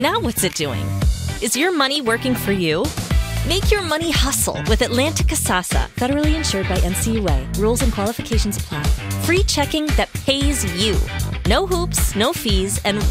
Now what's it doing? Is your money working for you? Make your money hustle with Atlantic Casasa. Federally insured by NCUA. Rules and qualifications apply. Free checking that pays you. No hoops, no fees, and